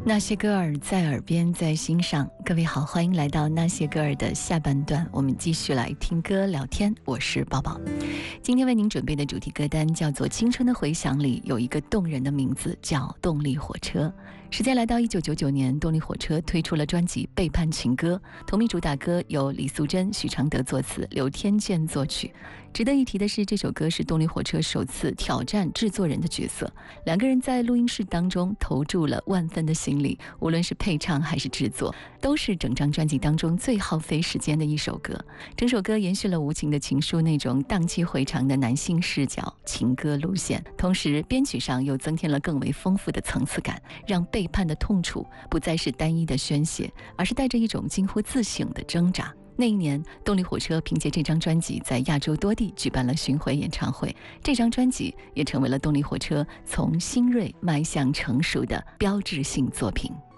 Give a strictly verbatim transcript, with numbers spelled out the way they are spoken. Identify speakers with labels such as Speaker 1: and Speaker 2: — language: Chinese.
Speaker 1: 那些歌儿在耳边，在心上。各位好，欢迎来到那些歌儿的下半段，我们继续来听歌聊天。我是宝宝，今天为您准备的主题歌单叫做《青春的回响》，里有一个动人的名字叫动力火车。时间来到一九九九年，动力火车推出了专辑《背叛情歌》，同名主打歌由李素贞、许常德作词，刘天健作曲。值得一提的是，这首歌是动力火车首次挑战制作人的角色，两个人在录音室当中投注了万分的心力，无论是配唱还是制作，都是整张专辑当中最耗费时间的一首歌。整首歌延续了无情的情书那种荡气回肠的男性视角情歌路线，同时编曲上又增添了更为丰富的层次感，让背叛的痛楚不再是单一的宣泄，而是带着一种近乎自省的挣扎。那一年，动力火车凭借这张专辑在亚洲多地举办了巡回演唱会，这张专辑也成为了动力火车从新锐迈向成熟的标志性作品。